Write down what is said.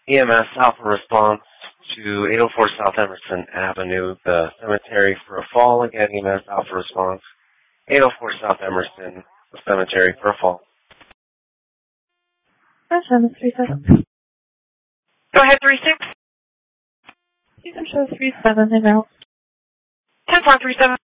EMS Alpha response to 804 South Emerson Avenue, the cemetery for a fall. Again, EMS Alpha response, 804 South Emerson, the cemetery for a fall. 737. Go ahead, 36. You can show 37 and out. 10-4-37.